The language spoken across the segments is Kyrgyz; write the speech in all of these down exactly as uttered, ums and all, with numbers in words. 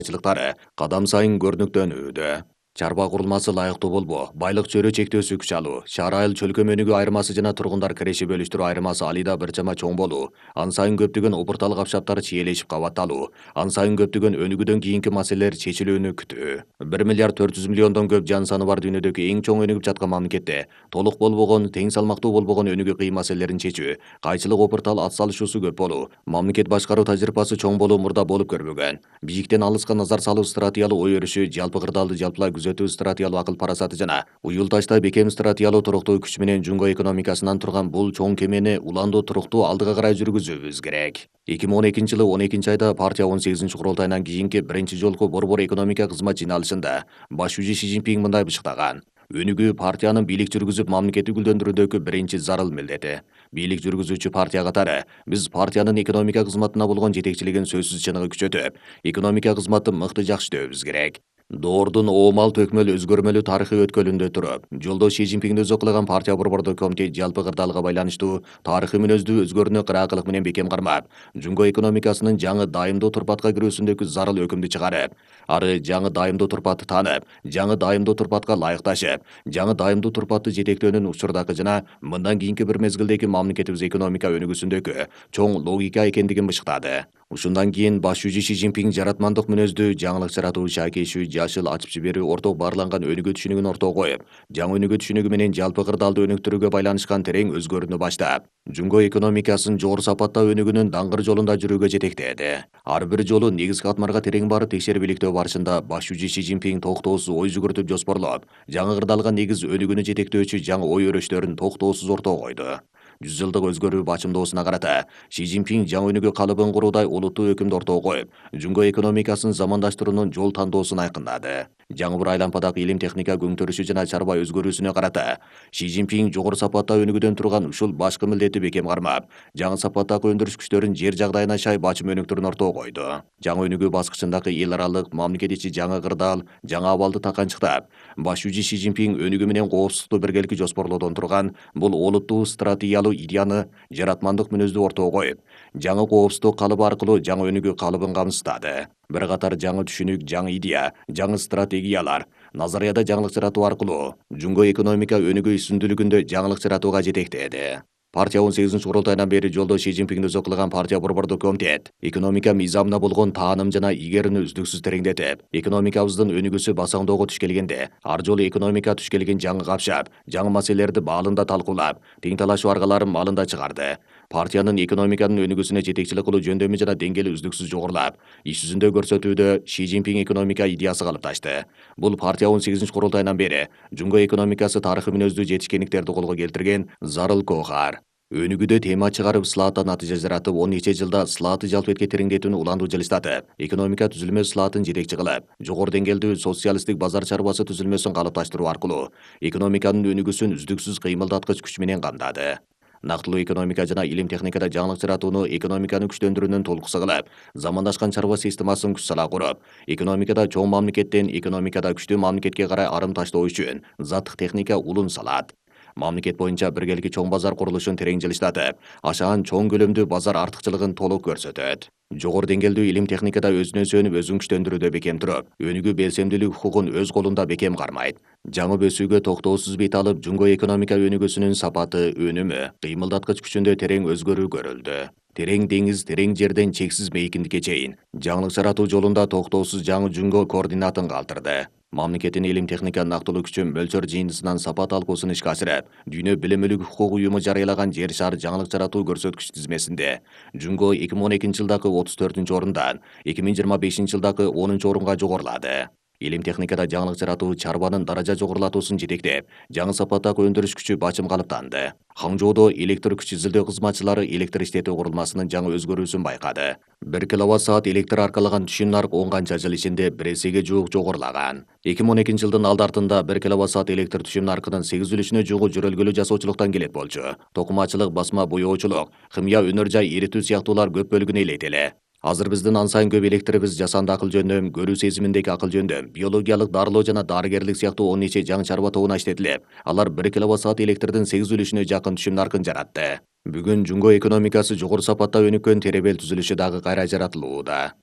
чылыктары кадам сайын көрүнүктөнүүдө. Чарба курулмасы лайыктуу болбоо, байлык чөйрө чектөөсү күч алуу, шаар айыл чөлкө мөнүгү айырмасы жана тургундар киреши бөлүштүрүү айырмасы алыйда бир чама чоң болуу, ан сайын көптөгөн убуртал капшаптар чиелешип кабатталуу, ан сайын көптөгөн өнүгүүдөн кийинки маселелер чечилүүнү күтүү. бир миллиард төрт жүз миллиондон көп жан саны бар дүйнөдөгү эң чоң өнүгүп жаткан мамлекетте толук болбогон, тең салмактуу болбогон өнүгүү кыйын маселелерин чечүү, кайчылык опуртал ат салышуусу көп болуу, мамлекет башкаруу тажрыйбасы чоң болуу мурда болуп көрбөгөн. Бийиктен алыска назар салуу стратегиялуу ой өрүшү, жалпы кырдаалды жалпылай күзөтүү стратегиялуу акыл парасаты жана уюлдашта бекем стратегиялуу туруктуу күч менен жумго экономикасынан турган бул чоң кемени уланду туруктуу алдыга карай жүргүзүүбүз керек. эки миң он экинчи жылы он экинчи айда партия он сегизинчи курултайынан кийинки биринчи жолку борбор экономика кызмат жыйналышында баш жүзү Си Цзиньпин мындай бышыктаган: өнүгүү партиянын бийлик жүргүзүп мамлекетти гүлдөндүрүүдөгү биринчи зарыл милдети. Бийлик жүргүзүүчү партия катары биз партиянын экономика кызматына болгон жетекчилигин сөзсүз чыныгы күчөтүп, экономика кызматын мыкты жакшытөбүз керек. Доордун оомал төкмөл өзгөрмөлүү тарыхый өткөлүндө туруп, жолдош Си Цзиньпинди өзү кылган партия борбордук комитет жалпы кырдаалга байланыштуу тарыхый мүнөздүү өзгөрүүнү кыраакылык менен бекем кармап, жумго экономикасынын жаңы дайымдуу турпатка кирүүсүндөгү зарыл өкүмдү чыгарып, ары жаңы дайымдуу турпатты таанып, жаңы дайымдуу турпатка ылайыкташып, жаңы дайымдуу турпатты жетектөөнүн учурдагы жана мындан кийинки бир мезгилдеги мамлекетибиз экономика өнүгүүсүндөгү чоң логика экендигин бышыктады. Ушундан кийин баш жүзү Си Цзиньпин жаратмандык мүнөздүү, жаңылык жаратуу, шайкейшүү, жашыл, ачып жиберүү, орток баарланган өнүгүү түшүнүгүн ортого коюп, жаңы өнүгүү түшүнүгү менен жалпы кырдаалды өнүктүрүүгө байланышкан терең өзгөрүүнү баштап, жумго экономикасын жогору сапатта өнүгүүнүн даңгыр жолунда жүрүүгө жетектеди. Ар бир жолу негизги катмарга терең барып текшерип иликтөө барышында баш жүзү Си Цзиньпин токтоосуз ой жүгүртүп жоспорлоп, жаңы кырдаалга негиз өнүгүүнү жетектөөчү жаңы ой өрөштөрүн токтоосуз ортого койду. жүз жылдык өзгөрүү бачымдоосуна карата Си Цзиньпин жаңы өнүгүү калыбын куруудай олуттуу өкүмдү ортого коюп, жумго экономикасын замандаштыруунун жол тандоосун айкындады. Жаңы бір айлампадагы илим техника көңтөрүшү жана чарба өзгөрүүсүнө карата Си Цзиньпин жогору сапатта өнүгүүдөн турган ушул башкы милдетти бекем кармап, жаңы сапаттагы өндүрүш күчтөрүн жер жагдайына шай бачым өнүктүүрүн ортого койду. Жаңы өнүгүү баскычындагы эл аралык, мамлекет ичи жаңы кырдаал, жаңы абалды таканчыктап, баш жүзү Си Цзиньпин өнүгүү менен коопсуздукту биргеликти жоспорлоодон турган бул олуттуу стратегиялуу идеяны жаратмандык мүнөздүү ортого коюп, жаңы коопсуздук калыбы аркылуу жаңы өнүгүү калыбын камсыздады. Бир катар жаңы түшүнүк, жаңы идея, жаңы стратегиялар, назарияда жаңылык жаратуу аркылуу жумго экономика өнүгүү үстүндүүлүгүндө жаңылык жаратууга жетектеди. Партия он сегизинчи курултайынан бери жолдош Си Цзиньпинди өзү кылган партия борбордук комитет экономика мыйзамына болгон тааным жана ийгерүүнү үздүксүз тереңдетип, экономикабыздын өнүгүүсү басаңдоого туш келгенде, ар жолу экономика туш келген жаңы капшап, жаңы маселелерди баалында талкуулап, тең талашуу аргаларын малында чыгарды. Партиянын экономиканын өнүгүүсүнө жетекчилик кылуу жөндөмү жана деңгээли үздүксүз жогорулап, иш жүзүндө көрсөтүүдө Си Цзиньпин экономика идеясы калыпташты. Бул партия он сегизинчи курултайынан бери жумго экономикасы тарыхый мүнөздүү жетишкендиктерди колго келтирген зарыл коохар. Өнүгүүдө тема чыгарып, слааттан натыйжа жаратып, он нече жылда слаатты жалпетке тереңдетүүнү уланду жылыстатып, экономика түзүлмө слаатын жетекчи кылып, жогору деңгээлдүү социалисттик базар чарбасы түзүлмөсүн калыпташтыруу аркылуу экономиканын өнүгүүсүн үздүксүз кыймылдаткыч күч менен камдады. Нактылуу экономика жана илим техникада жаңылык жаратууну экономиканы күчтөндүрүүнүн толкусу кылып, замандашкан чарба системасын күч сала куруп, экономикада чоң мамлекеттен экономикада күчтүү мамлекетке карай арым таштоо үчүн заттык техника улун салат. Мамлекет боюнча биргеликти чоң базар курулушун терең жылыштатып, ашаан чоң көлөмдүү базар артыкчылыгын толук көрсөтөт. Жогору деңгээлдүү илим техникада өзүнө сүйөнүп, өзүн күчтөндүрүүдө бекем туруп, өнүгүү белсемдүүлүк укугун өз колунда бекем кармайт. Жаңы өсүүгө токтоосуз бет алып, жумго экономика өнүгүүсүнүн сапаты, өнүмү, кыймылдаткыч күчүндө терең өзгөрүү көрүлдү. Терең деңиз, терең жерден чексиз мейкиндикке чейин жаңылык жаратуу жолунда токтоосуз жаңы жумго координатын калтырды. Мамлекеттин илим техника нактылуу күчүн мөлчөр жыйындысынан сапат алкуусун ишке ашырып, Дүйнө билим укук уюму жарыялаган жер шары жаңылык жаратуу көрсөткүч тизмесинде жумго эки миң он экинчи жылдагы отуз төртүнчү орундан эки миң жыйырма бешинчи жылдагы онунчу орунга жогорулады. Илим техникада жаңылык жаратуу чарбанын даража жогорулатуусун жетектеп, жаңы сапаттагы өндүрүш күчү бачым калыптанды. Хаңжоодо электр күч изилдөө кызматчылары электр иштетүү курулмасынын жаңы өзгөрүүсүн байкады. бир киловатт саат электр аркалаган түшүм наркы он канча жыл ичинде бир эсеге жуук жогорулаган. эки миң он экинчи жылдын алды артында бир киловатт саат электр түшүм наркынын сегиз үлүшүнө жуугу жөрөлгөлүү жасоочулуктан келет болчу. Токумачылык, басма боёочулук, химия, өнөр жай эритүү сыяктуулар көп бөлүгүн ээлейт эле. Азыр биздин ан сайын көп электрибиз жасанды акыл жөндөм, көрүү сезиминдеги акыл жөндөм, биологиялык дарылоо жана дарыгерлик сыяктуу он нече жаңы чарба тобуна иштетилип, алар бир киловатт саат электрдин сегиз үлүшүнө жакын түшүм наркын жаратты. Бүгүн жумго экономикасы жогору сапатта өнүккөн теребел түзүлүшү дагы кайра жаратылууда.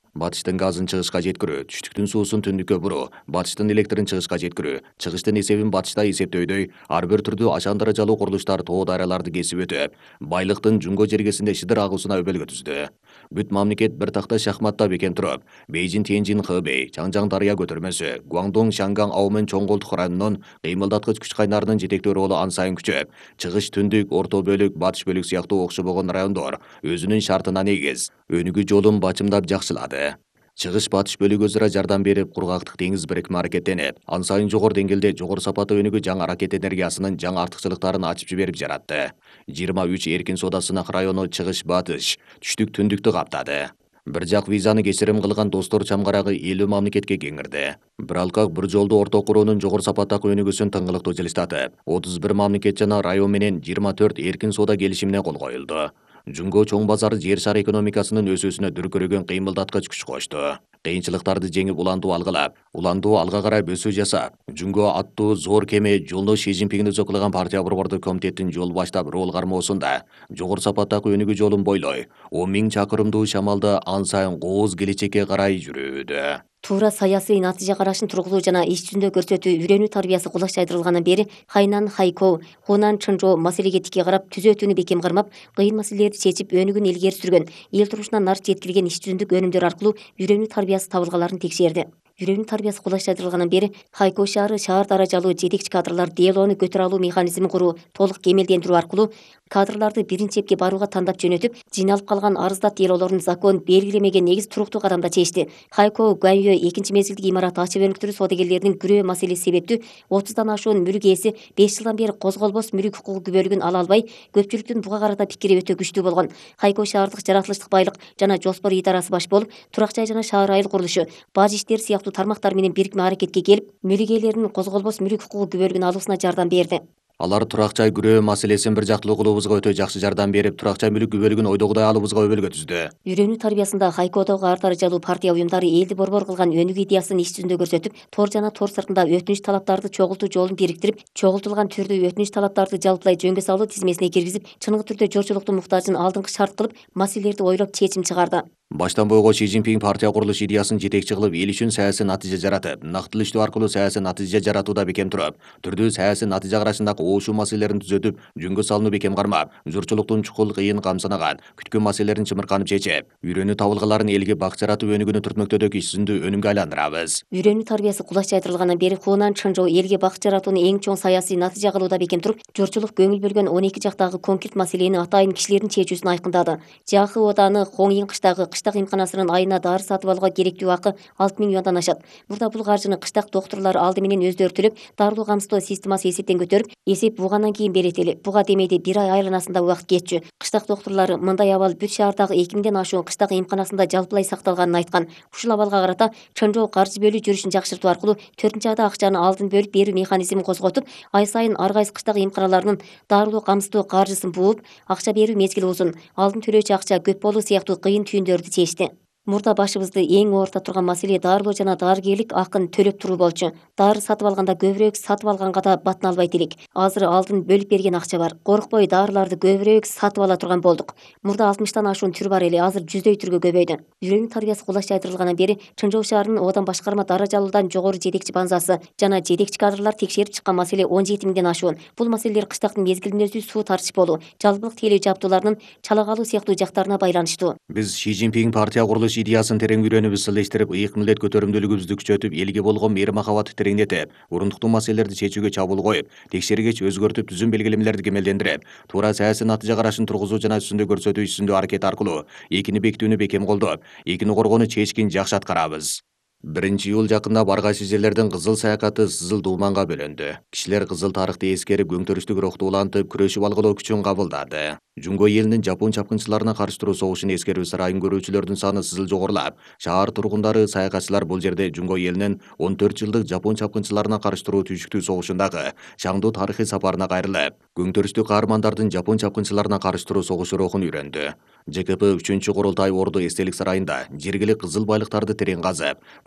Батыштын газын чыгышка жеткирүү, түштүктүн суусун түндүккө буруу, батыштын электрин чыгышка жеткирүү, чыгыштын эсебин батышта эсептөөдөй ар бир түрдүү ашан даражалуу курулуштар тоо даряларды кесип өтүп, байлыктын жунго жергесинде шыдыр агуусуна өбөлгө түздү. Бүт мамлекет бир такта шахматта бекем туруп, Бейжин Тяньжин Хэбэй, Чаңжаң Дарыя көтөрмөсү, Гуандong Шанган Аумен чоң колтук районунун кыймылдаткыч күч кайнарынын жетектөө ролу ан сайын күчөп, чыгыш түндүк, орто бөлүк, батыш бөлүк сыяктуу окшобогон райондор өзүнүн шартына негиз өнүгүү жолун бачымдап жакшылады. Чыгыш батыш бөлүгү өзара жардам берип, кургактык деңиз бирикме аракеттенип, ан сайын жогору деңгээлде жогору сапаттуу өнүгүү жаңы ракет энергиясынын жаңы артыкчылыктарын ачып жиберип жаратты. жыйырма үч эркин соода сынак району чыгыш батыш, түштүк түндүктү каптады. Бир жак визаны кечирим кылган достор чамгарагы элүү мамлекетке кеңирди. Бир алкак бир жолду орток куроонун жогору сапаттагы өнүгүүсүн тыңгылыктуу жылыштатып, отуз бир мамлекет жана район менен жыйырма төрт эркин соода келишимине кол коюлду. Жунго чоң базары жер шары экономикасынын өсүүсүнө дүркүрөгөн кыймылдаткыч күч кошту. Кыйынчылыктарды жеңип улантуу алгылап, улантуу алга карай өсүү жасап, Жунго аттуу зор кеме жолдо Ши Цзиньпиңди өзөклаган партия борбордук комитеттин жол баштап рол кармоосунда жогору сапаттагы өнүгүү жолун бойлой, он миң чакырымдуу шамалда ан сайын кооз келечекке карай жүрүүдө. Туура саясий натыйжа карашын тургузуу жана иш жүзүндө көрсөтүү үйрөнүү тарбиясы кулак чайдырылгандан бери Хайнан Хайкоу, Хунан Чынжоо маселеге тике карап, түзөтүүнү бекем кармап, кыйын маселелерди чечип, өнүгүүнү илгери сүргөн, эл турмушуна нарт жеткирген иш жүзүндүк өнүмдөр аркылуу үйрөнүү тарбиясы табылгаларын текшерди. Үйрөнүү тарбиясы кулак чайдырылгандан бери Хайкоу шаары шаар даражалуу жетекчи кадрлар делоону көтөрө алуу механизмин куруу, толук кемелдендирүү аркылуу кадрларды биринчи эпке барууга тандап жөнөтүп, жыйналып калган арыздат делоолорун закон белгилемеген негиз туруктуу кадамда чечти. Хайкоу Гуаньё экинчи мезгилдик имарат ачык өнүктүрүү саудагерлеринин күрөө маселеси себептүү отуздан ашуун мүлк ээси беш жылдан бери козголбос мүлк укугу күбөлүгүн ала албай, көпчүлүктүн буга карата пикири өтө күчтүү болгон. Хайкоу шаардык жаратылыштык байлык жана жоспор идарасы баш болуп, турак жай жана шаар айыл курулушу, баж иштери сыяктуу тармактар менен бирикме аракетке келип, мүлк ээлеринин козголбос мүлк укугу күбөлүгүн алуусуна жардам берди. Алар турак жай күрөө маселесин бир жактылуу кылуубузга өтө жакшы жардам берип, турак жай мүлк күбөлүгүн ойдогудай алуубузга өбөлгө түздү. Үйрөнүү тарбиясында Хайкоодогу ар даражалуу партия уюмдары элди борбор кылган өнүгүү идеясын иш жүзүндө көрсөтүп, тор жана тор сыртында өтүнүч талаптарды чогултуу жолун бириктирип, чогултулган түрдүү өтүнүч талаптарды жалпылай жөнгө салуу тизмесине киргизип, чыныгы түрдө жорчулуктун муктажын алдыңкы шарт кылып, маселелерди ойлоп чечим чыгарды. Баштан бойго Ши Цзиньпиң партия курулуш идеясын жетекчи кылып, эл үчүн саясий натыйжа жаратып, нактылуу иштөө аркылуу саясий натыйжа жаратууда бекем туруп, түрдүү саясий натыйжа карашындагы оошуу маселелерин түзөтүп, жөнгө салууну бекем кармап, журтчулуктун чукул кыйын камсынаган, күткөн маселелерин чымырканып чечип, үйрөнүү табылгаларын элге бак жаратып өнүгүүнү түртмөктөөдөгү иш жүзүндө өнүмгө айландырабыз. Үйрөнүү тарбиясы кулак чайдырылгандан бери Хунан Чынжоо элге бак жаратууну эң чоң саясий натыйжа кылууда бекем туруп, журтчулук көңүл бөлгөн он эки жактагы конкрет маселени атайын кишилердин чечүүсүн айкындады. Жахы Ооданы Хоңин кыштагы кыштак эмканасынын айына дары сатып алууга керектүү акы алты миң юандан ашат. Мурда бул каржыны кыштак доктурлар алды менен өздөрү төлөп, дарылуу камсыздоо системасы эсептен көтөрүп, эсеп бугандан кийин берет эле. Буга демейде бир ай айланасында убакыт кетчү. Кыштак доктурлары мындай абал бүт шаардагы эки миңден ашуун кыштак эмканасында жалпылай сакталганын айткан. Ушул абалга карата Чынжоо каржы бөлүү жүрүшүн жакшыртуу аркылуу төртүнчү айда акчаны алдын бөлүп берүү механизмин козготуп, ай сайын ар кайсы кыштак эмканаларынын дарылуу камсыздоо каржысын бууп, акча берүү мезгили узун, алдын төлөөчү акча көп болуу сыяктуу кыйын түйүндөрдү чечти. Мурда башыбызды эң оорта турган маселе дарылоо жана дарыгерлик акын төлөп туруу болчу. Дары сатып алганда көбүрөөк, сатып алганга да батына албайт элек. Азыр алдын бөлүп берген акча бар. Коркпой дарыларды көбүрөөк сатып ала турган болдук. Мурда алтымыштан ашуун түр бар эле, азыр жүздөй түргө көбөйдү. Үйрөнүү тарбиясы кулак чайдырылгандан бери Чынжоо шаарынын Оодон башкарма даражалуудан жогору жетекчи банзасы жана жетекчи кадрлар текшерип чыккан маселе он жети миңден ашуун. Бул маселелер кыштактын мезгилинде өзү суу тартыш болуу, жалпылык тейлөө жабдууларынын чала калуу сыяктуу жактарына байланыштуу. Биз Ши Цзиньпиң партия курулуш идеясын терең үйрөнүп, ысылдештирип, ыйык милдет көтөрүмдүүлүгүбүздү күчөтүп, элге болгон мейир махабатты тереңдетип, урундуктуу маселелерди чечүүгө чабуул коюп, текшергеч өзгөртүп, түзүм белгилемелерди кемелдендирип, туура саясий натыйжа карашын тургузуу жана үстүндө көрсөтүү ишинде аракет аркылуу экини бекитүүнү бекем колдоп, экини коргоону чечкин жакшы аткарабыз. биринчи июль жакында бар кайсы жерлердин кызыл саякаты сызыл дууманга бөлөндү. Кишилер кызыл тарыхты эскерип, өңтөрүштүк рухту улантып, күрөшүп алгылоо күчүн кабылдады. Жунго элинин жапон чапкынчыларына каршы туруу согушун эскерүү сарайын көрүүчүлөрдүн саны сызыл жогорулап, шаар тургундары, саякатчылар бул жерде Жунго элинин он төрт жылдык жапон чапкынчыларына каршы туруу түйшүктүү согушундагы шаңдуу тарыхый сапарына кайрылып, өңтөрүштүк каармандардын жапон чапкынчыларына каршы туруу согушу рухун үйрөндү. Ж К П үчүнчү курултай Орду эстелик сарайында жергилик кызыл байлыктарды терең казып,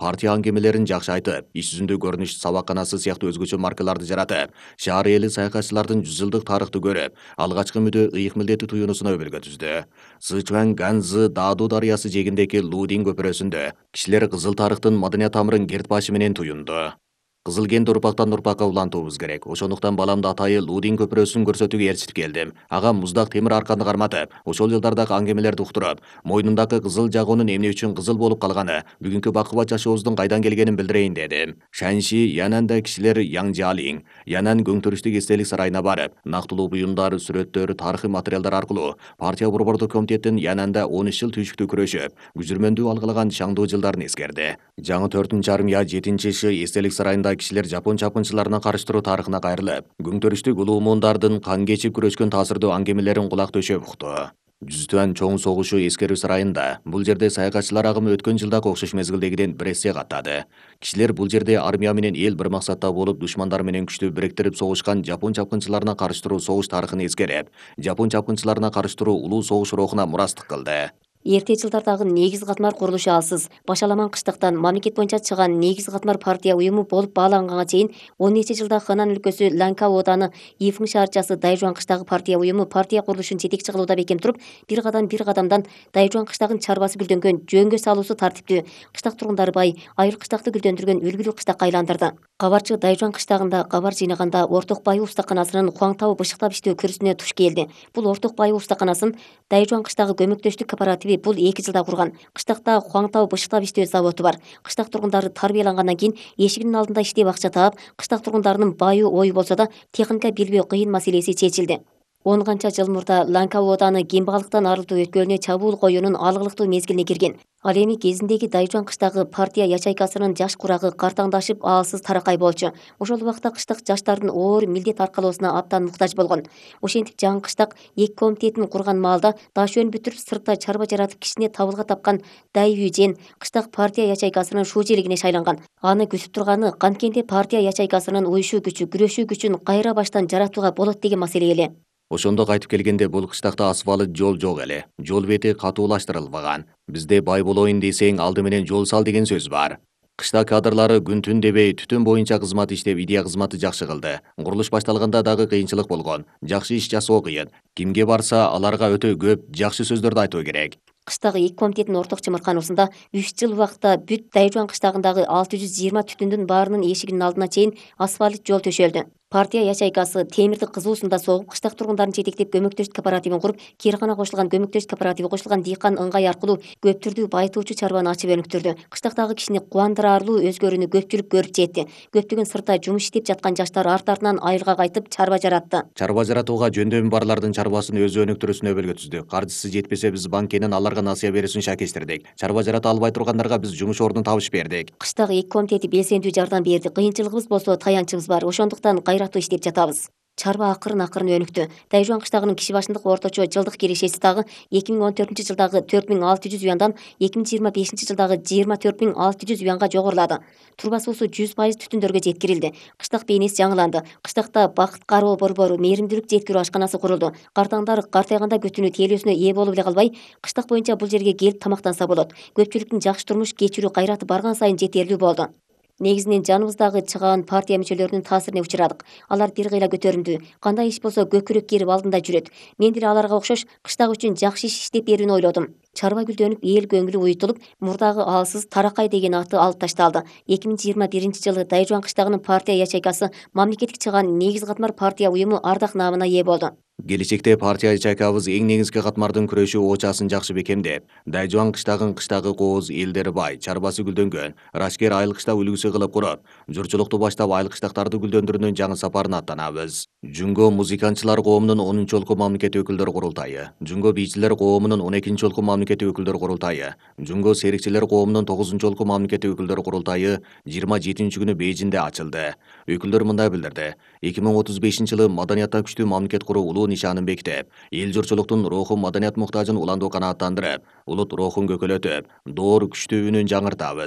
партия аңгемелерин жакшы айтып, иш жүзүндө көрүнүш сабакканасы сыяктуу өзгөчө маркаларды жаратып, шаар эли саякатчылардын жүз жылдык тарыхты көрүп, алгачкы мүдө ыйык милдети туюнусуна өбөлгө түздү. Сычуан Ганзы Даду дарыясы жээгиндеги Лудин көпүрөсүндө кишилер кызыл тарыхтын маданият тамырын керт башы менен туюнду. Кызыл кенди урпактан урпакка улантуубуз керек. Ошондуктан баламды атайы Лудин көпүрөсүн көрсөтүүгө ээрчитип келдим. Ага муздак темир арканды карматып, ошол жылдардагы аңгемелерди уктуруп, мойнундагы кызыл жагуунун эмне үчүн кызыл болуп калганы, бүгүнкү бакубат жашообуздун кайдан келгенин билдирейин дедим. Шанши Янанда кишилер Яңжалин, Янан көңтүрүштүк эстелик сарайына барып, нактылуу буюмдар, сүрөттөр, тарыхый материалдар аркылуу партия борбордук комитеттин Янанда он үч жыл түйшүктүү күрөшүп, күзүрмөндүү алгылаган шаңдуу жылдарын эскерди. Жаңы төртүнчү армия жетинчи шы эстелик сарайында кишилер жапон чапкынчыларына карыштыруу тарыхына кайрылып, көңтүрүштүк улуу муундардын кан кечип күрөшкөн таасирдуу аңгемелерин кулак төшөп укту. Жүзтүан чоң согушу эскерүү сарайында бул жерде саякатчылар агымы өткөн жылдагы окшош мезгилдегиден бир эсе каттады. Кишилер бул жерде армия менен эл бир максатта болуп, душмандар менен күчтүү бириктирип согушкан жапон чапкынчыларына карыштыруу согуш тарыхын эскерип, жапон чапкынчыларына карыштыруу улуу согуш рухуна мурастык кылды. Эрте жылдардагы негиз катмар курулушу алсыз, башаламан кыштыктан мамлекет боюнча чыган негиз катмар партия уюму болуп бааланганга чейин он нече жылда Ханан өлкөсү Ланка ооданы Ифың шаарчасы Дайжуан кыштагы партия уюму партия курулушун жетекчи кылууда бекем туруп, бир кадам бир кадамдан Дайжуан кыштагын чарбасы гүлдөнгөн жөнгө салуусу тартиптүү, кыштак тургундары бай, айыл кыштакты гүлдөндүргөн үлгүлүү кыштакка айландырды. Кабарчы Дайжуан кыштагында кабар жыйнаганда Орток Байы устаканасынын Хуаңтау бышыктап иштөө күрүсүнө туш келди. Бул Орток Байы устаканасын Дайжуан кыштагы көмөктөштүк кооперативи бул эки жылда курган. Кыштакта Хуаңтау бышыктап иштөө заводу бар. Кыштак тургундары тарбиялангандан кийин эшигинин алдында иштеп акча таап, кыштак тургундарынын баю ою болсо да техника билбөө кыйын маселеси чечилди. Он канча жыл мурда Ланка ооданы кембагалыктан арылтуу өткөлүнө чабуул коюунун алгылыктуу мезгилине кирген. Ал эми кезиндеги Дайжуан кыштагы партия ячейкасынын жаш курагы картаңдашып аалсыз таракай болчу. Ошол убакта кыштак жаштардын оор милдет аркалоосуна абдан муктаж болгон. Ошентип жаңы кыштак эки комитетин курган маалда дашөөн бүтүрүп сыртта чарба жаратып кичине табылга тапкан Дайвюжен кыштак партия ячейкасынын шужелигине шайланган. Аны күтүп турганы канткенде партия ячейкасынын уюшуу күчү, күрөшүү күчүн кайра баштан жаратууга болот деген маселе эле. Ошондо кайтып келгенде бул кыштакта асфальт жол жок эле. Жол бети катуулаштырылбаган. Бизде бай болоюн десең алды менен жол сал деген сөз бар. Кыштак кадрлары күн түн дебей түтүн боюнча кызмат иштеп, идея кызматы жакшы кылды. Курулуш башталганда дагы кыйынчылык болгон. Жакшы иш жасоо кыйын. Кимге барса аларга өтө көп жакшы сөздөрдү айтуу керек. Кыштагы эки комитеттин орток чымыркануусунда үч жыл убакытта бүт Дайжуан кыштагындагы алты жүз жыйырма түтүндүн баарынын эшигинин алдына чейин асфальт жол төшөлдү. Партия ячейкасы темирди кызуусунда согуп, кыштак тургундарын жетектеп көмөктөштүк кооперативин куруп, Кирхана кошулган көмөктөштүк кооперативи кошулган дыйкан ыңгай аркылуу көп түрдүү байытуучу чарбаны ачып өнүктүрдү. Кыштактагы кишини кубандыраарлуу өзгөрүүнү көпчүлүк көрүп жетти. Көптөгөн сыртта жумуш иштеп жаткан жаштар арт артынан айылга кайтып чарба жаратты. Чарба жаратууга жөндөмү барлардын чарбасын өзү өнүктүрүүсүнө өбөлгө түздүк. Каржысы жетпесе биз банкенен аларга насыя берүүсүн шакештирдик. Чарба жарата албай тургандарга биз жумуш ордун табыш бердик. Кыштагы эки комитети белсендүү жардам берди. Кыйынчылыгыбыз болсо таянчыбыз бар. Ошондуктан кайраттуу иштеп жатабыз. Чарба акырын акырын өнүктү. Дайжуан кыштагынын киши башындык орточо жылдык кирешеси дагы эки миң он төртүнчү жылдагы төрт миң алты жүз юандан эки миң жыйырма бешинчи жылдагы жыйырма төрт миң алты жүз юанга жогорулады. Турба суусу жүз пайыз түтүндөргө жеткирилди. Кыштак бейнеси жаңыланды. Кыштакта бакыт кароо борбору, мээримдүүлүк жеткирүү ашканасы курулду. Картаңдар картайганда күтүүнү тейлөөсүнө ээ болуп эле калбай, кыштак боюнча бул жерге келип тамактанса болот. Көпчүлүктүн жакшы турмуш кечирүү кайраты барган сайын жетерлүү болду. Негизинен жаныбыздагы чыгаан партия мүчөлөрүнүн таасирине учурадык. Алар бир кыйла көтөрүмдүү. Кандай иш болсо көкүрөк керип алдында жүрөт. Мен деле аларга окшош кыштак үчүн жакшы иш иштеп берүүнү ойлодум. Чарба гүлдөнүп, эл көңүлү уютулуп, мурдагы аалсыз таракай деген аты алып ташталды. эки миң жыйырма биринчи жылы Дайжуан кыштагынын партия ячейкасы мамлекеттик чыгаан негиз катмар партия уюму ардак наамына ээ болду. Келечекте партия ячейкабыз эң негизги катмардын күрөшүү очасын жакшы бекемдеп, Дайжуан кыштагын кыштагы кооз, элдери бай, чарбасы гүлдөнгөн, Рашкер айыл кыштак үлгүсү кылып куруп, журчулукту баштап айыл кыштактарды гүлдөндүрүүнүн жаңы сапарына аттанабыз. Жүнгө музыкантчылар коомунун онунчу олку мамлекет өкүлдөр курултайы, Жүнгө бийчилер коомунун он экинчи олку мамлекет өкүлдөр курултайы, Жүнгө серикчилер коомунун тогузунчу олку мамлекет өкүлдөр курултайы жыйырма жетинчи күнү Бейжинде ачылды. Өкүлдөр мындай билдирди: эки миң отуз бешинчи жылы маданиятта күчтүү мамлекет куруу улуу нишанын бекитип, эл журчулуктун руху маданият муктажын уландуу канааттандырып, улут рухун көкөлөтүп, доор күчтүү үнүн жаңыртабыз.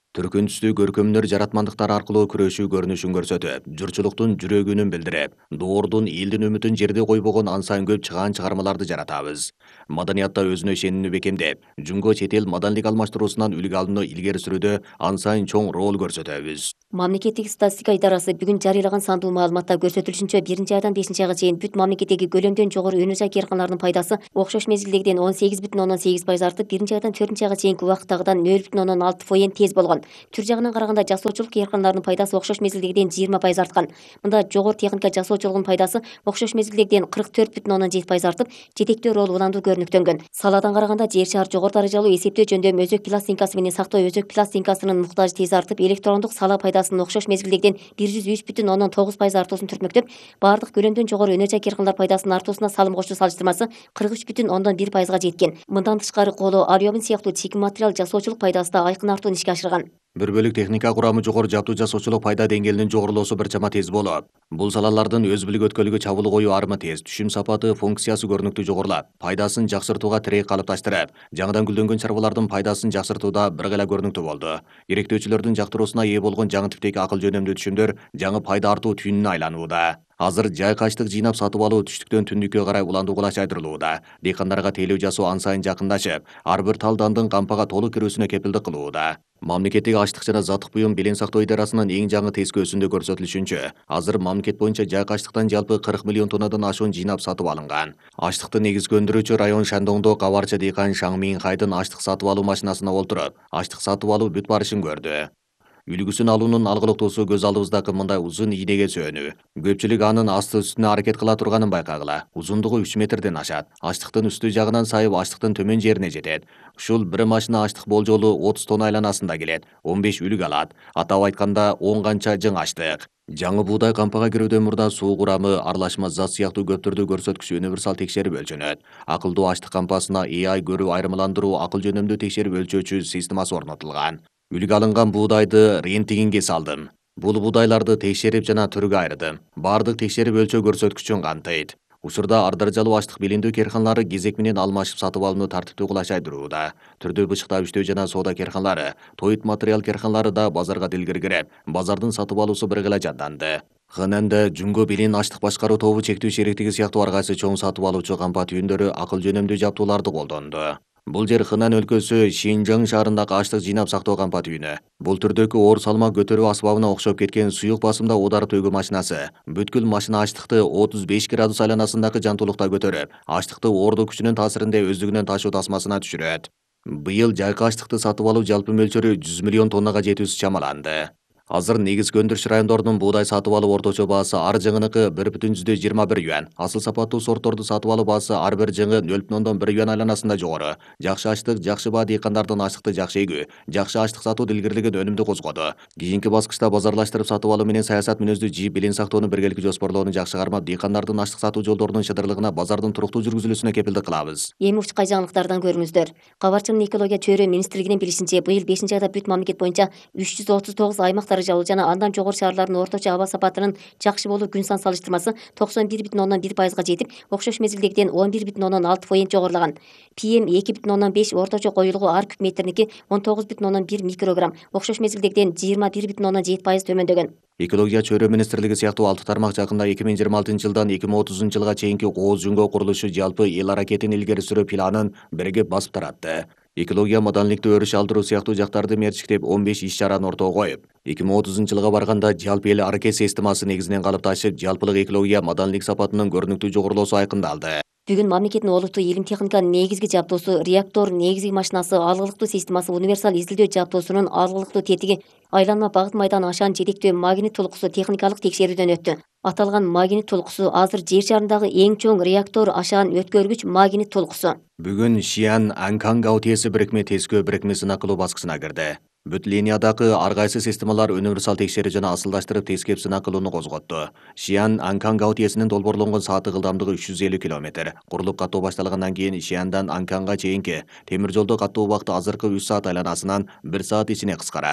Түркүнүстүү көркөмдөр жаратмандыктар аркылуу күрөшүү көрүнүшүн көрсөтүп, журтчулуктун жүрөгүнүн билдирип, доордун элдин үмүтүн жерде койбогон ансан көп чыгаан чыгармаларды жаратабыз. Маданиятта өзүнө ишенимини бекемдеп, жунго чет эл маданийлик алмаштыруусунан үлгү алууну илгери сүрүүдө ансан чоң роль көрсөтөбүз. Мамлекеттик статистика идарасы бүгүн жарыялаган сандуу маалыматта көрсөтүлүшүнчө биринчи айдан бешинчи айга чейин бүт мамлекеттеги көлөмдөн жогору өнөр жай кыйрканаларынын пайдасы окшош мезгилдегиден он сегиз бүтүн ондон сегиз пайыз артып, биринчи айдан төртүнчү айга чейинки убакыттагыдан нөл бүтүн ондон алты фоен тез болгон. Түр жагынан караганда жасоочулук кыйрканаларынын пайдасы окшош мезгилдегиден жыйырма пайыз арткан. Мында жогору техника жасоочулугунун пайдасы окшош мезгилдегиден кырк төрт бүтүн ондон жети пайыз артып, жетектөө роль уланду көрүнүктөнгөн. Саладан караганда жер шаар жогору даражалуу эсептөө жөндөм өзөк пластинкасы менен сактоо өзөк пластинкасынын муктажы тез артып, электрондук сала пайдасынын окшош мезгилдегиден бир жүз үч бүтүн ондон тогуз пайыз артуусун түртмөктөп, баардык көлөмдөн жогору өнөр жай кыйрканалар пайдасынын артуусуна салым кошуу салыштырмасы кырк үч бүтүн ондон бир пайызга жеткен. Мындан тышкары коло, алюмин сыяктуу чийим материал жасоочулук пайдасы да айкын артууну ишке ашырган. Бир бөлүк техника курамы жогору жаптуу жасоочулук пайда деңгээлинин жогорулоосу бир чама тез болуп, бул салалардын өз билик өткөлүгү чабуул коюу армы тез, түшүм сапаты, функциясы көрүнүктүү жогорулап, пайдасын жакшыртууга тирек калыпташтырып, жаңыдан гүлдөнгөн чарбалардын пайдасын жакшыртууда бир гана көрүнүктүү болду. Керектөөчүлөрдүн жактыруусуна ээ болгон жаңы типтеги акыл жөнөмдүү түшүмдөр жаңы пайда артуу түйүнүнө айланууда. Азыр жайкы ачлык жыйнап сатып алуу түштүктөн түндүккө карай уландуугула чайдырылууда. Дыйкандарга тейлөө жасоо ансайын жакындашып, ар бир тал дандын кампага толук кирүүсүнө кепилдик кылууда. Мамлекеттик ачлык жана заттык буюм белең сактоо идарасынын эң жаңы тескөөсүндө көрсөтүлүшүнчө, азыр мамлекет боюнча жайкы ачлыктан жалпы кырк миллион тоннадан ашуун жыйнап сатып алынган. Ачлыкты негизги өндүрүүчү район Шандоңдо кабарчы дыйкан Шаң Минхайдын ачлык сатып алуу машинасына олтуруп, ачлык сатып алуу бүт барышын көрдү. Үлгүсүн алуунун алгылыктуусу көз алдыбыздагы мындай узун ийнеге сөөнүү. Көпчүлүк анын асты үстүнө аракет кыла турганын байкагыла. Узундугу үч метрден ашат. Ачлыктын үстү жагынан сайып ачлыктын төмөн жерине жетет. Ушул бир машина ачлык болжолу отуз тонна айланасында келет. он беш үлүк алат. Атап айтканда он канча жың ачлык. Жаңы буудай кампага кирүүдөн мурда суу курамы, аралашма зат сыяктуу көптөрдү көрсөткүч универсал текшерип өлчөнөт. Акылдуу ачлык кампасына A I көрүү айырмаландыруу акыл жөнөмдүү текшерип өлчөөчү системасы орнотулган. Үлгү алынган буудайды рентгенге салдым. Бул буудайларды текшерип жана түргө айырдым. Бардык текшерип өлчөө көрсөткүчүн камтыйт. Учурда ар даражалуу ачлык билиндүү керканалары кезек менен алмашып сатып алууну тартиптүү кылачайдырууда. Түрдүү бычыктап иштөө жана соода керканалары, тоют материал керканалары да базарга дилгири кирип, базардын сатып алуусу бир гыла жанданды. ХННде Жунго Билин ачлык башкаруу тобу чектүү шериктиги сыяктуу ар кайсы чоң сатып алуучу кампа түйүндөрү акыл жөнөмдүү жаптууларды колдонду. Бул жер Хынан өлкөсү Шинжаң шаарындагы ачлык жыйнап сактоо кампа түйүнү. Бул түрдөгү оор салмак көтөрүү асбабына окшоп кеткен суюк басымда удар төгүү машинасы бүткүл машина ачлыкты отуз беш градус айланасындагы жантуулукта көтөрүп, ачлыкты оордуу күчүнүн таасиринде өздүгүнөн ташуу тасмасына түшүрөт. Быйыл жайкы ачлыкты сатып алуу жалпы мөлчөрү жүз миллион тоннага жетүүсү чамаланды. Азыр негизги өндүрүш райондорунун буудай сатып алуу орточо баасы ар жыңыныкы бир бүтүн жүздөн жыйырма бир юан, асыл сапаттуу сортторду сатып алуу баасы ар бир жыңы нөл бүтүн ондон бир юан айланасында жогору. Жакшы ачлык, жакшы баа дыйкандардын ачлыкты жакшы эгүү, жакшы ачлык сатуу дилгирлигин өнүмдүү козгоду. Кийинки баскычта базарлаштырып сатып алуу менен саясат мүнөздүү жийип билим сактоону биргеликте жоспорлоону жакшы кармап, дыйкандардын ачлык сатуу жолдорунун чыдырлыгына, базардын туруктуу жүргүзүлүүсүнө кепилдик кылабыз. Эми учкай жаңылыктардан көрүңүздөр. Кабарчынын экология чөйрө министрлигинин билишинче, быйыл бешинчи айда бүт мамлекет боюнча үч жүз отуз тогуз аймак даражалуу жана андан жогору шаарлардын орточо аба сапатынын жакшы болуу күн сан салыштырмасы токсон бир бүтүн ондон бир пайызга жетип, окшош мезгилдегиден он бир бүтүн ондон алты фоен жогорулаган. пи эм эки бүтүн ондон беш орточо коюлугу ар куб метриники он тогуз бүтүн ондон бир микрограмм, окшош мезгилдегиден жыйырма бир бүтүн ондон жети пайыз төмөндөгөн. Экология чөйрө министрлиги сыяктуу алты тармак жакында эки миң жыйырма алтынчы жылдан эки миң отузунчу жылга чейинки кооз жөнгө курулушу жалпы эл аракетин илгери сүрүү планын биригип басып таратты. Экология маданийликти өрүш алдыруу сыяктуу жактарды мерчиктеп он беш иш чараны ортого коюп, эки миң отузунчу жылга барганда жалпы эл аракет системасы негизинен калыпташып, жалпылык экология маданийлик сапатынын көрүнүктүү жогорулоосу айкындалды. Бүгүн мамлекеттин олуттуу илим техниканын негизги жаптоосу, реактор негизги машинасы, алгылыктуу системасы, универсал изилдөө жаптоосунун алгылыктуу тетиги, айланма багыт майдан ашан жетектөө магнит толкусу техникалык текшерүүдөн өттү. Аталган магнит толкусу азыр жер шарындагы эң чоң реактор ашан өткөргүч магнит толкусу. Бүгүн Шиан Анкан гаутиеси бирикме тескөө бирикме сынак кылуу баскычына кирди. Бүт линиядагы ар кайсы системалар универсал текшерүү жана асылдаштырып тескеп сынак кылууну козготту. Шиан Анкан гаутиесинин долбоорлонгон сааттык ылдамдыгы үч жүз элүү километр. Курулуп каттоо башталгандан кийин Шиандан Анканга чейинки темир жолдо каттоо убакыты азыркы үч саат айланасынан бир саат ичине кыскарат.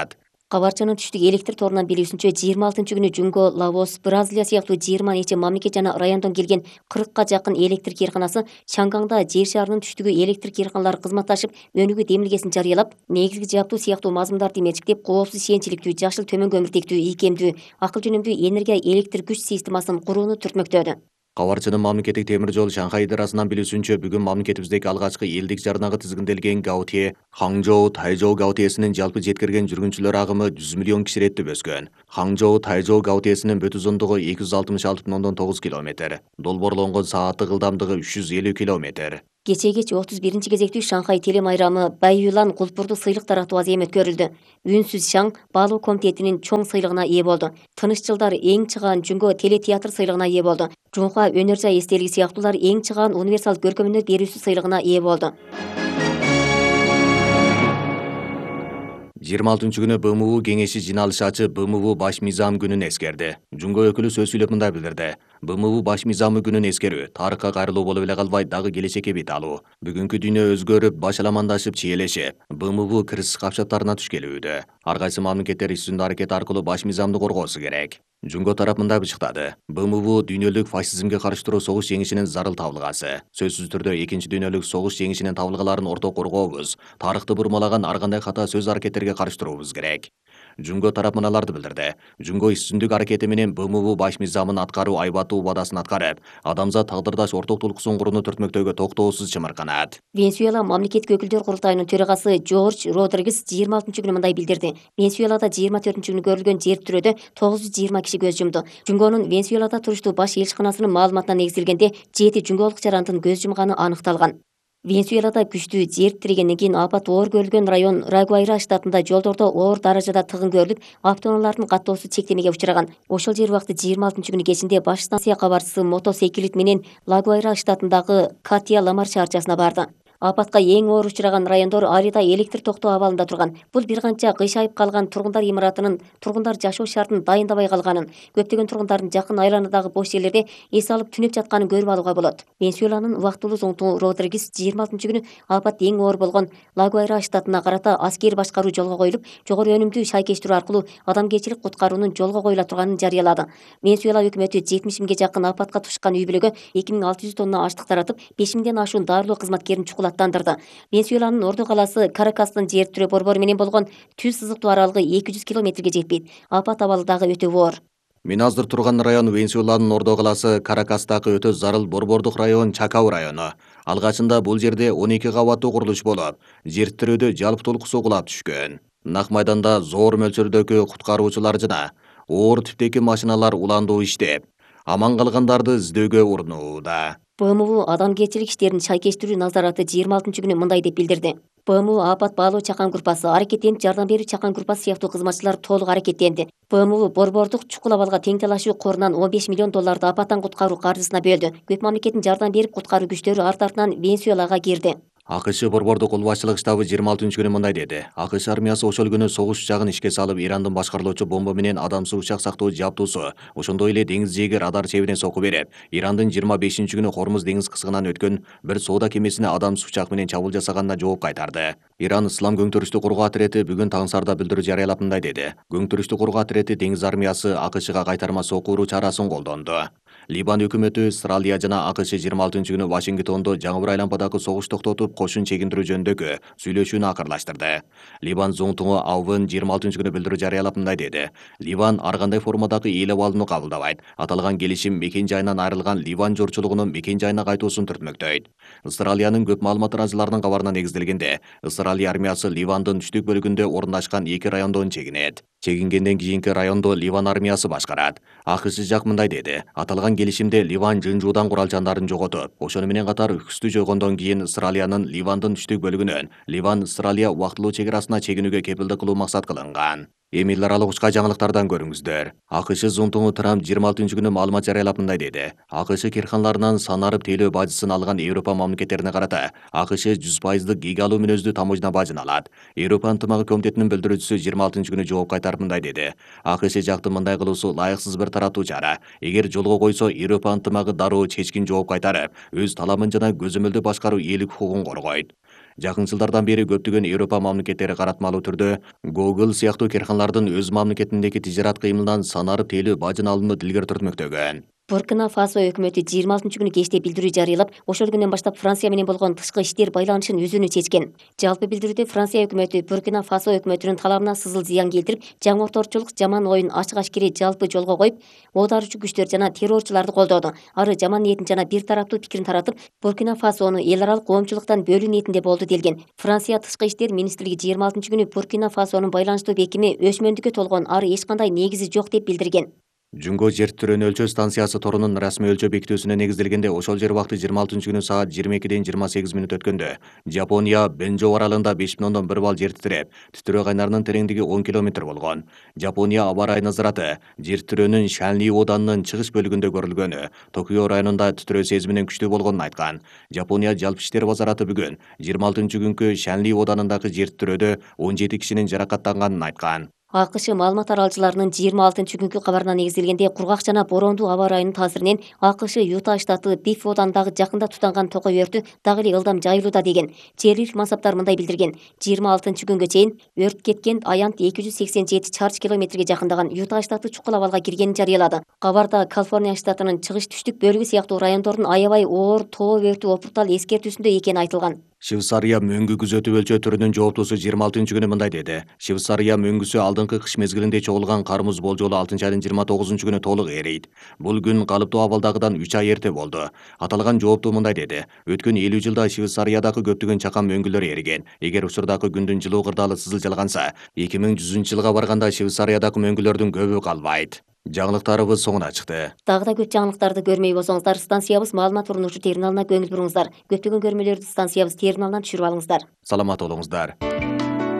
Кабарчынын түштүк электр торунан билүүсүнчө жыйырма алтынчы күнү Жүнгө, Лаос, Бразилия сыяктуу жыйырма нече мамлекет жана райондон келген кыркка жакын электр кыйрканасы Шангаңда жер шарынын түштүгү электр кыйрканалары кызматташып, өнүгүү демилгесин жарыялап, негизги жаптуу сыяктуу мазмундарды менчиктеп, коопсуз ишенчиликтүү, жашыл төмөн көмүртектүү, ийкемдүү, акыл жөнөмдүү энергия электр күч системасын курууну түртмөктөдү. Кабарчынын мамлекеттик темир жол Шанхай идарасынан билүүсүнчө, бүгүн мамлекетибиздеги алгачкы элдик жарнага тизгинделген Гаутие, Хаңжоу, Тайжоу Гаутиесинин жалпы жеткирген жүргүнчүлөр агымы жүз миллион киши иреттеп өскөн. Хаңжоу, Тайжоу Гаутиесинин бүт узундугу эки жүз алтымыш алты бүтүн ондон тогуз километр, долбоорлонгон сааттык ылдамдыгы үч жүз элүү километр. Кечеге отуз биринчи кезектүү Шанхай телемайрамы Байюлан кулпурду сыйлык таратуу азем өткөрүлдү. Үнсүз Шаң баалоо комитетинин чоң сыйлыгына ээ болду. Тыныч жылдар эң чыгаан Жүнгө телетеатр сыйлыгына ээ болду. Жунхва өнөр жай эстелиги сыяктуулар эң чыгаан универсал көркөмөнөр берүүсү сыйлыгына ээ болду. жыйырма алтынчы күнү БМУ кеңеши жиналыш ачып, БМУ баш мыйзам күнүн эскерди. Жүнгө өкүлү сөз сүйлөп мындай билдирди. БМУ баш мыйзамы күнүн эскерүү тарыхка кайрылуу болуп эле калбай, дагы келечекке бет алуу. Бүгүнкү дүйнө өзгөрүп, башаламандашып, чиелешип, БМУ кырсыз капчаттарына түшкелүүдө. Ар кайсы мамлекеттер үстүндө аракет аркылуу баш мыйзамды коргоосу керек. Жүнгө тарап мындай бычыктады. БМУ дүйнөлүк фашизмге каршы туруу согуш жеңишинин зарыл табылгасы. Сөзсүз түрдө экинчи дүйнөлүк согуш жеңишинин табылгаларын орто коргообуз, тарыхты бурмалаган ар кандай ката сөз аракеттерге каршы туруубуз керек. Жүнгө тарап мыналарды билдирди. Жүнгө үстүндүк аракети менен БМУ баш мыйзамын аткаруу айбаттуу убадасын аткарып, адамзат тагдырдаш орток тулкуусун курууну түртмөктөөгө токтоосуз чымырканат. Венесуэла мамлекеттик өкүлдөр курултайынын төрагасы Жорж Родригес жыйырма алтынчы күнү мындай билдирди. Венесуэлада жыйырма төртүнчү күнү көрүлгөн жер тирөөдө тогуз жүз жыйырма киши көз жумду. Жүнгөнүн Венесуэлада туруштуу баш элчиканасынын маалыматына негизделгенде жети жүнгөлүк жарандын көз жумганы аныкталган. Венесуэлада күчтүү жер тирегенден кийин апат оор көрүлгөн район Рагуайра штатында жолдордо оор даражада тыгын көрүлүп, автоунаалардын каттоосу чектемеге учураган. Ошол жер убакыты жыйырма алтынчы күнү кечинде баш станция кабарчысы мотоциклет менен Лагуайра штатындагы Катия Ламар шаарчасына барды. Апатка эң оор учураган райондор Арида электр токтоо абалында турган. Бул бир канча кыйшайып калган тургундар имаратынын тургундар жашоо шартын дайындабай калганын, көптөгөн тургундардын жакын айланадагы бош жерлерде эс алып түнөп жатканын көрүп алууга болот. Венесуэланын убактылуу зоңтугу Родригес жыйырма алтынчы күнү апат эң оор болгон Лагуайра штатына карата аскер башкаруу жолго коюлуп, жогору өнүмдүү шайкештирүү аркылуу адамгерчилик куткаруунун жолго коюла турганын жарыялады. Венесуэла өкмөтү жетимиш миңге жакын апатка тушкан үй бүлөгө эки миң алты жүз тонна аштык таратып, беш миңден ашуун дарылоо кызматкерин чукулаттандырды. Венесуэланын орду калаасы Каракастын жер тирөө борбору менен болгон түз сызыктуу аралыгы эки жүз километрге жетпейт. Апат абалы дагы өтө оор. Мен азыр турган район Венесуэланын ордо калаасы Каракастагы өтө зарыл борбордук район Чакау району. Алгачында бул жерде он эки кабаттуу курулуш болуп, жер тирөөдө жалпы толкусу кулап түшкөн. Нак майданда зоор мөлчөрдөгү куткаруучулар жана оор типтеги машиналар уландуу иштеп, аман калгандарды издөөгө урунууда. БМУ адамгерчилик иштерин шайкештирүү назараты жыйырма алтынчы күнү мындай деп билдирди. БМУ апат баалоо чакан группасы, аракеттенип жардам берүү чакан группасы сыяктуу кызматчылар толук аракеттенди. БМУ борбордук чукул абалга тең талашуу корунан он беш миллион долларды апаттан куткаруу каржысына бөлдү. Көп мамлекеттин жардам берип куткаруу күчтөрү арт артынан Венесуэлага кирди. АКШ борбордук кол башчылык штабы жыйырма алтынчы күнү мындай деди. АКШ армиясы ошол күнү согуш учагын ишке салып, Ирандын башкарылуучу бомба менен адамсыз учак сактоо жабдуусу, ошондой эле деңиз жээги радар чебине сокку берип, Ирандын жыйырма бешинчи күнү Хормуз деңиз кысыгынан өткөн бир соода кемесине адамсыз учак менен чабуул жасаганына жооп кайтарды. Иран Ислам көңтүрүштү кургоо атирети бүгүн таңсарда билдирүү жарыялап мындай деди. Көңтүрүштү кургоо атирети деңиз армиясы АКШга кайтарма сокку уруу чарасын колдонду. Либан өкмөтү Австралия жана АКШ жыйырма алтынчы күнү Вашингтондо жаңы бир айлампадагы согуш токтотуп, кошун чегиндирүү жөнүндөгү сүйлөшүүнү акырлаштырды. Либан зоңтуңу Аувен жыйырма алтынчы күнү билдирүү жарыялап мындай деди. Ливан ар кандай формадагы ээлеп алууну кабылдабайт. Аталган келишим мекен жайынан айрылган Ливан журтчулугунун мекен жайына кайтуусун түртмөктөйт. Австралиянын көп маалымат арнасыларынын кабарына негизделгенде, Австралия армиясы Ливандын түштүк бөлүгүндө орундашкан эки райондон чегинет. Чегингенден кийинки райондо Ливан армиясы башкарат. АКШ жак мындай деди. Аталган келишимде Ливан жынжуудан куралчандарын жоготуп, ошону менен катар үкүстү жойгондон кийин Австралиянын Ливандын түштүк бөлүгүнөн Ливан Австралия убактылуу чек арасына чегинүүгө кепилдик кылуу максат кылынган. Эми эл аралык учка жаңылыктардан көрүңүздөр. АКШ зонтуңу Трамп жыйырма алтынчы күнү маалымат жарыялап мындай деди. АКШ кирканларынан санарып тейлөө бажысын алган Европа мамлекеттерине карата АКШ жүз пайыздык гигалуу мүнөздүү таможня бажын алат. Европа ынтымагы комитетинин билдирүүчүсү жыйырма алтынчы күнү жооп кайтарып мындай деди. АКШ жактын мындай кылуусу ылайыксыз бир тараптуу чара. Эгер жолго койсо, Европа ынтымагы дароо чечкин жооп кайтарып, өз таламын жана көзөмөлдүү башкаруу ээлик укугун коргойт. Жакын жылдардан бери көптөгөн Европа мамлекеттери каратмалуу түрдө Google сыяктуу керканалардын өз мамлекетиндеги тижарат кыймылынан санарып тейлөө бажын алымы дилгер түртмөктөгөн. Буркина Фасо өкмөтү жыйырма алтынчы күнү кечте билдирүү жарыялап, ошол күндөн баштап Франция менен болгон тышкы иштер байланышын үзүүнү чечкен. Жалпы билдирүүдө Франция өкмөтү Буркина Фасо өкмөтүнүн талабына сызыл зыян келтирип, жаңыртоочулук жаман оюн ачык-ачкири жалпы жолго коюп, оодарчу күчтөр жана террорчуларды колдоду. Ары жаман ниетин жана бир тараптуу пикирин таратып, Буркина Фасону эл аралык коомчулуктан бөлүү ниетинде болду делген. Франция тышкы иштер министрлиги жыйырма алтынчы күнү Буркина Фасонун байланыштуу бекими өсмөндүккө толгон, ары эч кандай негизи жок деп билдирген. Жүнгө жер титирөөнү өлчөө станциясы торунун расмий өлчөө бекитүүсүнө негизделгенде ошол жер убакыты жыйырма алтынчы күнү саат жыйырма экиден жыйырма сегиз мүнөт өткөндө Жапония Бенжо аралында беш бүтүн ондон бир балл жер титиреп, титирөө кайнарынын тереңдиги он километр болгон. Жапония аба ырайы назараты жер титирөөнүн Шанли оданынын чыгыш бөлүгүндө көрүлгөнү, Токио районунда титирөө сезиминен күчтүү болгонун айткан. Жапония жалпы иштер базараты бүгүн жыйырма алтынчы күнкү Шанли оданындагы жер титирөөдө он жети кишинин жаракаттанганын айткан. АКШ маалымат аралчыларынын жыйырма алтынчы күнкү кабарына негизделгенде кургак жана бороондуу аба ырайынын таасиринен АКШ Юта штаты Биф оданындагы жакында тутанган токой өртү дагы эле ылдам жайылууда деген. Жергиликтүү мансаптар мындай билдирген: жыйырма алтынчы күнгө чейин өрт кеткен аянт эки жүз сексен жети чарчы километрге жакындаган Юта штаты чукул абалга киргенин жарыялады. Кабарда Калифорния штатынын чыгыш түштүк бөлүгү сыяктуу райондордун аябай оор тоо өртү опуртал эскертүүсүндө экени айтылган. Швейцария мөңгү күзөтүү өлчөө түрүнүн жооптуусу жыйырма алтынчы күнү мындай деди. Швейцария мөңгүсү алдыңкы кыш мезгилинде чогулган кар муз болжолу алтынчы айдын жыйырма тогузунчу күнү толук эрийт. Бул күн калыптуу абалдагыдан үч ай эрте болду. Аталган жооптуу мындай деди: өткөн элүү жылда Швейцариядагы көптөгөн чакан мөңгүлөр эриген. Эгер учурдагы күндүн жылуу кырдаалы сызылчалганса, эки миң жүзүнчү жылга барганда Швейцариядагы мөңгүлөрдүн көбү калбайт. Жаңылыктарыбыз соңуна чыкты. Дагы да көп жаңылыктарды көрмөй болсоңуздар, станциябыз маалымат урунуучу терминалына көңүл буруңуздар. Көптөгөн көрмөлөрдү станциябыз терминалынан түшүрүп алыңыздар. Саламат болуңуздар.